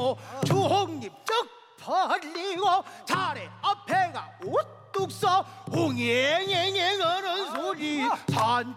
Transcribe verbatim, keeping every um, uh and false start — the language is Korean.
벌리고 주홍잎 쩍 벌리고 자네 앞에가 우뚝 서 옹행행행 하는 소리 산